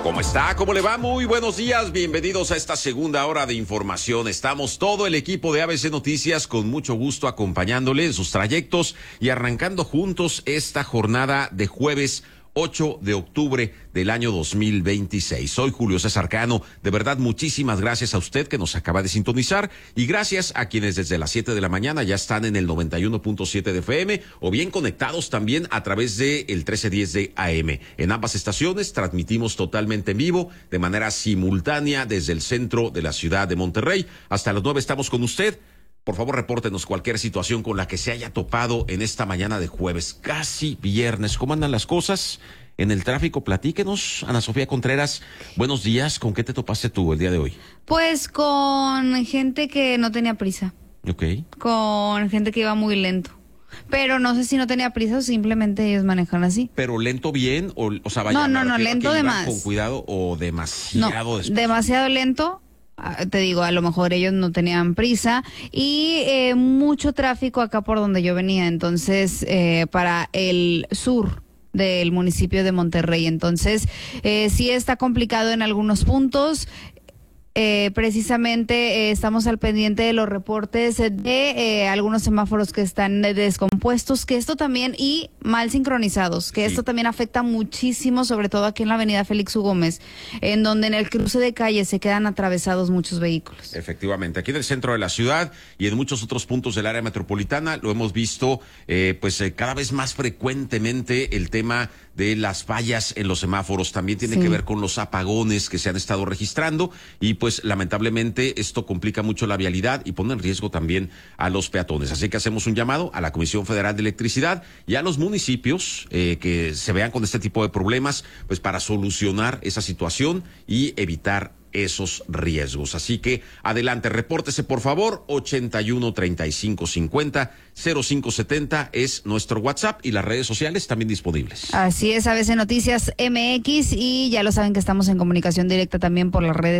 ¿Cómo está? ¿Cómo le va? Muy buenos días. Bienvenidos a esta segunda hora de información. Estamos todo el equipo de ABC Noticias con mucho gusto acompañándole en sus trayectos y arrancando juntos esta jornada de jueves 8 de octubre del año 2026. Soy Julio César Cano. De verdad, muchísimas gracias a usted que nos acaba de sintonizar y gracias a quienes desde las 7 de la mañana ya están en el 91.7 de FM o bien conectados también a través de el 1310 de AM. En ambas estaciones transmitimos totalmente en vivo, de manera simultánea desde el centro de la ciudad de Monterrey. Hasta las 9 estamos con usted. Por favor, repórtenos cualquier situación con la que se haya topado en esta mañana de jueves, casi viernes. ¿Cómo andan las cosas en el tráfico? Platíquenos. Ana Sofía Contreras, buenos días. ¿Con qué te topaste tú el día de hoy? Pues con gente que no tenía prisa. Ok. Con gente que iba muy lento. Pero no sé si no tenía prisa o simplemente ellos manejan así. ¿Pero lento bien? O sea, vaya, No, lento de más. ¿Con cuidado o demasiado despacio? Demasiado lento. Te digo, a lo mejor ellos no tenían prisa y mucho tráfico acá por donde yo venía, entonces para el sur del municipio de Monterrey, entonces sí está complicado en algunos puntos. Precisamente estamos al pendiente de los reportes de algunos semáforos que están descompuestos, que esto también, y mal sincronizados, que esto también afecta muchísimo, sobre todo aquí en la avenida Félix U. Gómez, en donde en el cruce de calles se quedan atravesados muchos vehículos. Efectivamente, aquí en el centro de la ciudad y en muchos otros puntos del área metropolitana lo hemos visto cada vez más frecuentemente el tema de las fallas en los semáforos. También tiene que ver con los apagones que se han estado registrando y pues lamentablemente esto complica mucho la vialidad y pone en riesgo también a los peatones. Así que hacemos un llamado a la Comisión Federal de Electricidad y a los municipios que se vean con este tipo de problemas, pues para solucionar esa situación y evitar esos riesgos. Así que adelante, repórtese por favor. 81 35 50 05 70 es nuestro WhatsApp y las redes sociales también disponibles. Así es, ABC Noticias MX, y ya lo saben que estamos en comunicación directa también por las redes